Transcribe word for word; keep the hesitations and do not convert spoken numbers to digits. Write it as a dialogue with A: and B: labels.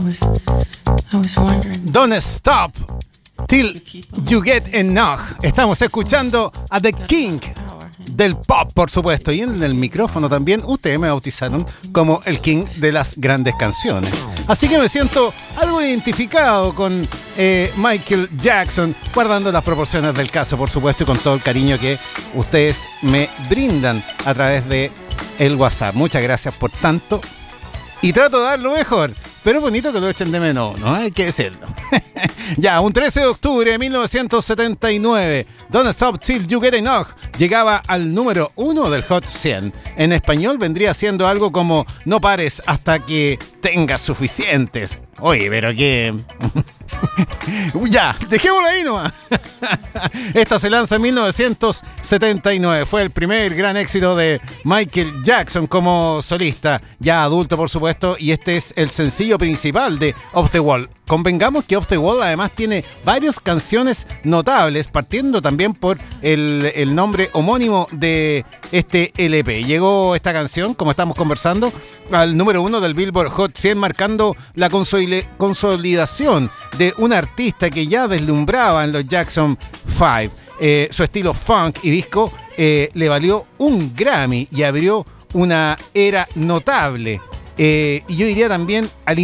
A: Don't Stop Till You Get Enough. Estamos escuchando a The King del pop, por supuesto, y en el micrófono también ustedes me bautizaron como el King de las grandes canciones. Así que me siento algo identificado con eh, Michael Jackson, guardando las proporciones del caso, por supuesto, y con todo el cariño que ustedes me brindan a través de el WhatsApp. Muchas gracias por tanto y trato de dar lo mejor. Pero es bonito que lo echen de menos, ¿no? Hay que decirlo. Ya, un trece de octubre de mil novecientos setenta y nueve, Don't Stop Till You Get Enough llegaba al número uno del Hot cien. En español vendría siendo algo como no pares hasta que tengas suficientes. Oye, pero que... Ya, dejémoslo ahí nomás. Esta se lanza en mil novecientos setenta y nueve. Fue el primer gran éxito de Michael Jackson como solista, ya adulto por supuesto, y este es el sencillo principal de Off the Wall. Convengamos que Off the Wall además tiene varias canciones notables, partiendo también por el, el nombre homónimo de este L P. Llegó esta canción, como estamos conversando, al número uno del Billboard Hot cien, marcando la consolidación de un artista que ya deslumbraba en los Jackson cinco. Eh, su estilo funk y disco eh, le valió un Grammy y abrió una era notable. Eh, y yo diría también al